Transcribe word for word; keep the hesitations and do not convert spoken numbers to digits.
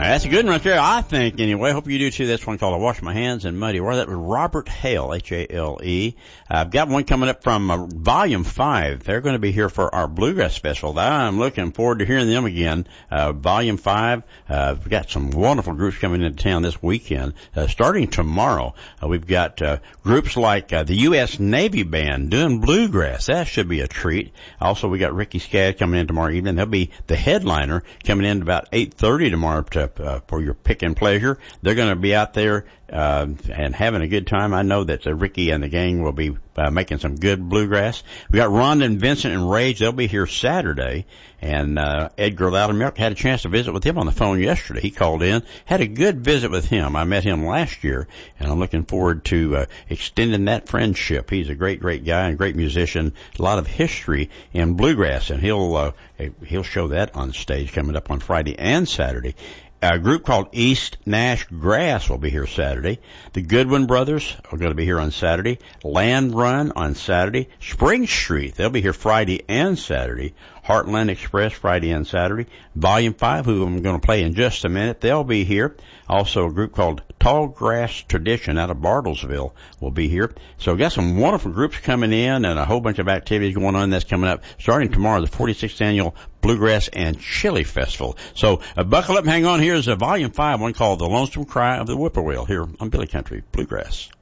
That's a good one right there, I think, anyway. Hope you do, too. That's one called I Wash My Hands in Muddy Water. That was Robert Hale, H A L E. I've got one coming up from uh, Volume five. They're going to be here for our Bluegrass Festival. I'm looking forward to hearing them again. Uh, Volume five, uh, we've got some wonderful groups coming into town this weekend. Uh, starting tomorrow, uh, we've got uh, groups like uh, the U S Navy Band doing bluegrass. That should be a treat. Also, we got Ricky Skaggs coming in tomorrow evening. They'll be the headliner coming in about eight thirty tomorrow to Uh, for your pick and pleasure. They're going to be out there uh, and having a good time. I know that uh, Ricky and the gang will be uh, making some good bluegrass. We got Rhonda and Vincent and Rage. They'll be here Saturday. And uh, Edgar Loudermilk, had a chance to visit with him on the phone yesterday. He called in, had a good visit with him. I met him last year, and I'm looking forward to uh, extending that friendship. He's a great, great guy and great musician. A lot of history in bluegrass, and he'll uh, he'll show that on stage coming up on Friday and Saturday. A group called East Nash Grass will be here Saturday. The Goodwin Brothers are going to be here on Saturday. Land Run on Saturday. Spring Street, they'll be here Friday and Saturday. Heartland Express Friday and Saturday. Volume five, who I'm going to play in just a minute, they'll be here. Also a group called Tall Grass Tradition out of Bartlesville will be here. So we've got some wonderful groups coming in and a whole bunch of activities going on that's coming up starting tomorrow, the forty-sixth Annual Bluegrass and Chili Festival. So uh, buckle up and hang on. Here's a Volume five, one called The Lonesome Cry of the Whippoorwill here on Billy Country Bluegrass.